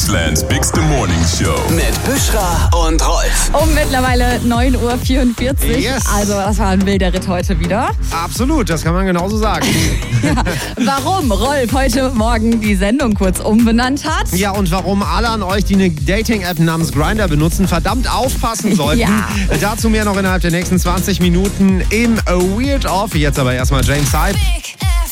Deutschlands bigste Morning Show. Mit Büschra und Rolf. Um mittlerweile 9.44 Uhr. Yes. Also das war ein wilder Ritt heute wieder. Absolut, das kann man genauso sagen. Ja. Warum Rolf heute Morgen die Sendung kurz umbenannt hat? Ja, und warum alle an euch, die eine Dating-App namens Grindr benutzen, verdammt aufpassen sollten. Ja. Dazu mehr noch innerhalb der nächsten 20 Minuten im Weird Off. Jetzt aber erstmal James Hype. Big